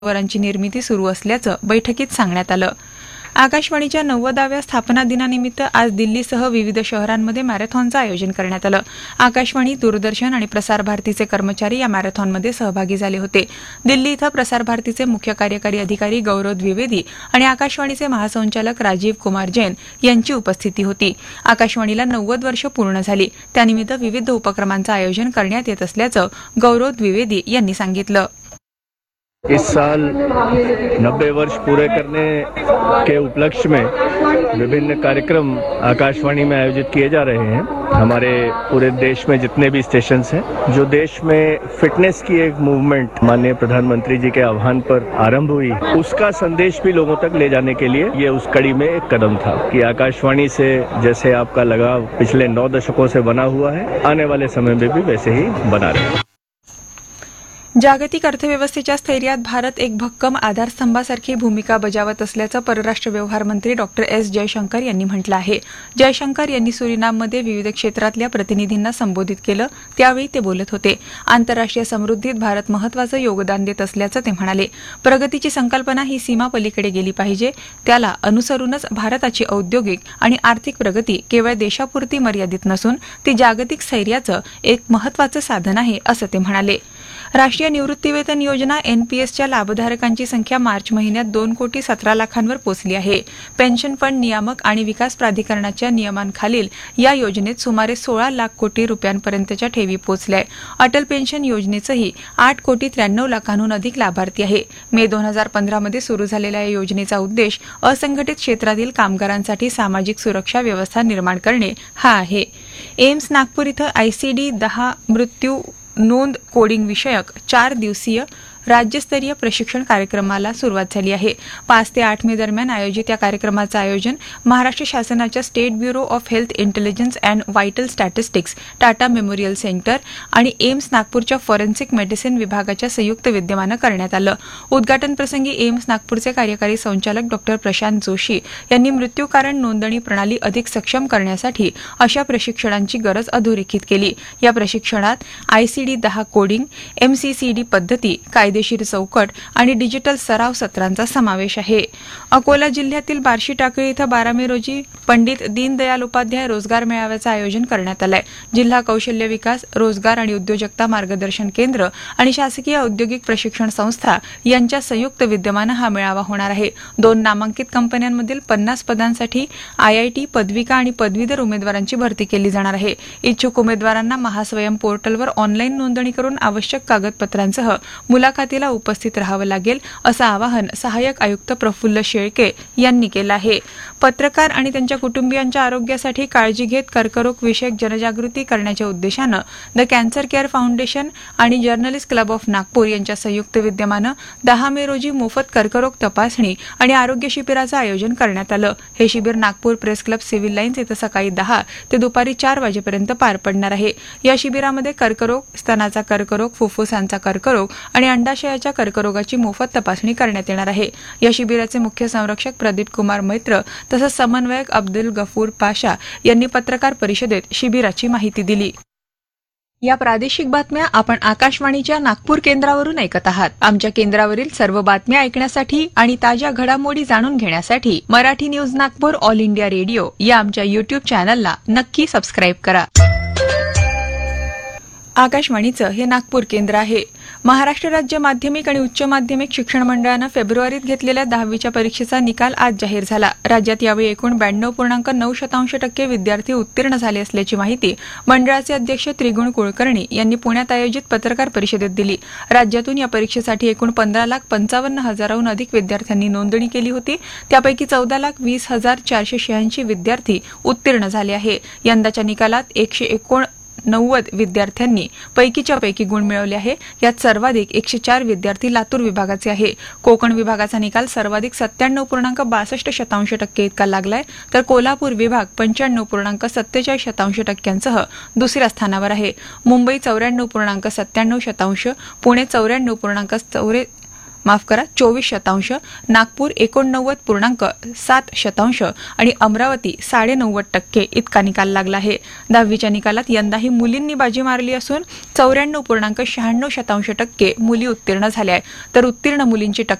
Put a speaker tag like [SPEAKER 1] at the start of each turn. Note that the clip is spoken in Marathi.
[SPEAKER 1] वरांची निर्मिती सुरू असल्याचं बैठकीत सांगण्यात आलं. आकाशवाणीच्या 90व्या स्थापना दिनानिमित्त आज दिल्लीसह विविध शहरांमध्ये मॅरेथॉनचं आयोजन करण्यात आलं. आकाशवाणी, दूरदर्शन आणि प्रसार भारतीचे कर्मचारी या मॅरेथॉनमध्ये सहभागी झाले होते. दिल्ली इथं प्रसार भारतीचे मुख्य कार्यकारी अधिकारी गौरव द्विवेदी आणि आकाशवाणीचे महासंचालक राजीव कुमार जैन यांची उपस्थिती होती. आकाशवाणीला 90 वर्ष पूर्ण झाली, त्यानिमित्त विविध उपक्रमांचं आयोजन करण्यात येत असल्याचं गौरव द्विवेदी यांनी सांगितलं.
[SPEAKER 2] इस साल 90 वर्ष पूरे करने के उपलक्ष्य में विभिन्न कार्यक्रम आकाशवाणी में आयोजित किए जा रहे हैं. हमारे पूरे देश में जितने भी स्टेशंस हैं, जो देश में फिटनेस की एक मूवमेंट माननीय प्रधानमंत्री जी के आह्वान पर आरंभ हुई, उसका संदेश भी लोगों तक ले जाने के लिए ये उस कड़ी में एक कदम था कि आकाशवाणी से जैसे आपका लगाव पिछले 9 दशकों से बना हुआ है, आने वाले समय में भी वैसे ही बना रहे.
[SPEAKER 1] जागतिक अर्थव्यवस्थेच्या स्थैर्यात भारत एक भक्कम आधारस्तंभासारखी भूमिका बजावत असल्याचं परराष्ट्र व्यवहार मंत्री डॉ. एस. जयशंकर यांनी म्हटलं आहे. जयशंकर यांनी सुरिनाममध्ये विविध क्षेत्रातल्या प्रतिनिधींना संबोधित केलं, त्यावेळी ते बोलत होते. आंतरराष्ट्रीय समृद्धीत भारत महत्वाचं योगदान देत असल्याचं ते म्हणाले. प्रगतीची संकल्पना ही सीमा पलीकडे गेली पाहिजे, त्याला अनुसरूनच भारताची औद्योगिक आणि आर्थिक प्रगती केवळ देशापुरती मर्यादित नसून ती जागतिक स्थैर्याचं एक महत्वाचं साधन आहे, असं ते म्हणाले. राष्ट्रीय निवृत्तीवेतन योजना एनपीएसच्या लाभधारकांची संख्या मार्च महिन्यात 2,17,00,000 पोहोचली आहे. पेन्शन फंड नियामक आणि विकास प्राधिकरणाच्या नियमांखालील या योजनेत सुमारे 16 लाख कोटी रुपयांपर्यंतच्या ठेवी पोहोचल्या. अटल पेन्शन योजनेचंही 8,93,00,000 अधिक लाभार्थी आहे. मे 2015 मध्ये सुरू झालेल्या या योजनेचा उद्देश असंघटित क्षेत्रातील कामगारांसाठी सामाजिक सुरक्षा व्यवस्था निर्माण करणे हा आहे. एम्स नागपूर इथं ICD-10 मृत्यू नोंद कोडिंग विषयक 4 दिवसीय राज्यस्तरीय प्रशिक्षण कार्यक्रमाला सुरुवात झाली आहे. 5 ते 8 मे दरम्यान आयोजित या कार्यक्रमाचं आयोजन महाराष्ट्र शासनाच्या state bureau of health intelligence and vital statistics, Tata memorial centre आणि एम्स नागपूरच्या फॉरेन्सिक मेडिसिन विभागाच्या संयुक्त विद्यमानं करण्यात आलं. उद्घाटन प्रसंगी एम्स नागपूरचे कार्यकारी संचालक डॉ. प्रशांत जोशी यांनी मृत्यू कारण नोंदणी प्रणाली अधिक सक्षम करण्यासाठी अशा प्रशिक्षणांची गरज अधोरेखित केली. या प्रशिक्षणात ICD-10 कोडिंग, MCCD पद्धती, कायदेशीर चौकट आणि डिजिटल सराव सत्रांचा समावेश आहे. अकोला जिल्ह्यातील बार्शी टाकळी इथं 12 मे रोजी पंडित दीनदयाल उपाध्याय रोजगार मेळाव्याचं आयोजन करण्यात आलं आहे. जिल्हा कौशल्य विकास, रोजगार आणि उद्योजकता मार्गदर्शन केंद्र आणि शासकीय औद्योगिक प्रशिक्षण संस्था यांच्या संयुक्त विद्यमानं हा मेळावा होणार आहे. 2 नामांकित कंपन्यांमधील 50 पदांसाठी IIT, पदविका आणि पदवीधर उमेदवारांची भरती केली जाणार आहे. इच्छुक उमेदवारांना महास्वयं पोर्टलवर ऑनलाईन नोंदणी करून आवश्यक कागदपत्रांसह मुलाखतीला उपस्थित राहावं लागेल, असं आवाहन सहाय्यक आयुक्त प्रफुल्ल शेळके यांनी केलं आहे. पत्रकार आणि त्यांच्या कुटुंबियांच्या आरोग्यासाठी काळजी घेत कर्करोग विषयक जनजागृती करण्याच्या उद्देशानं द कॅन्सर केअर फाउंडेशन आणि जर्नलिस्ट क्लब ऑफ नागपूर यांच्या संयुक्त विद्यमानं 10 मे रोजी मोफत कर्करोग तपासणी आणि आरोग्य शिबिराचं आयोजन करण्यात आलं. हे शिबिर Nagpur press club civil lines इथं सकाळी 10 ते दुपारी 4 वाजेपर्यंत पार पडणार आहे. या शिबिरामध्ये कर्करोग, स्तनाचा कर्करोग, फुफ्फुसांचा कर्करोग आणि अंडाशयाच्या कर्करोगाची मोफत तपासणी करण्यात येणार आहे. या शिबिराचे मुख्य संरक्षक प्रदीप कुमार मैत्र तसंच समन्वयक अब्दुल गफूर पाशा यांनी पत्रकार परिषदेत शिबिराची माहिती दिली. या प्रादेशिक बातम्या आपण आकाशवाणीच्या नागपूर केंद्रावरून ऐकत आहात. आमच्या केंद्रावरील सर्व बातम्या ऐकण्यासाठी आणि ताज्या घडामोडी जाणून घेण्यासाठी Marathi news Nagpur all India radio या आमच्या युट्यूब चॅनलला नक्की सबस्क्राईब करा. आकाशवाणीचं हे नागपूर केंद्र आहे. महाराष्ट्र राज्य माध्यमिक आणि उच्च माध्यमिक शिक्षण मंडळानं फेब्रुवारीत घेतलेल्या 10वीच्या परीक्षेचा निकाल आज जाहीर झाला. राज्यात यावेळी एकूण 92.9% विद्यार्थी उत्तीर्ण झाले असल्याची माहिती मंडळाचे अध्यक्ष त्रिगुण कुलकर्णी यांनी पुण्यात आयोजित पत्रकार परिषदेत दिली. राज्यातून या परीक्षेसाठी एकूण 15,55,000हून अधिक विद्यार्थ्यांनी नोंदणी केली होती. त्यापैकी 14,20,486 विद्यार्थी उत्तीर्ण झाले आहे. यंदाच्या निकालात 189 विद्यार्थ्यांनी पैकीच्या पैकी गुण मिळवले आहे. यात सर्वाधिक 104 विद्यार्थी लातूर विभागाचे आहे. कोकण विभागाचा निकाल सर्वाधिक 97.62% इतका लागलाय, तर कोल्हापूर विभाग 95.47% दुसऱ्या स्थानावर आहे. मुंबई 94.97%, पुणे 94.94%, 24%, नागपूर 89.7% आणि अमरावती 90.5% इतका निकाल लागला आहे. 10वीच्या निकालात यंदाही मुलींनी बाजी मारली असून 94.96% मुली उत्तीर्ण झाल्या, तर उत्तीर्ण मुलींची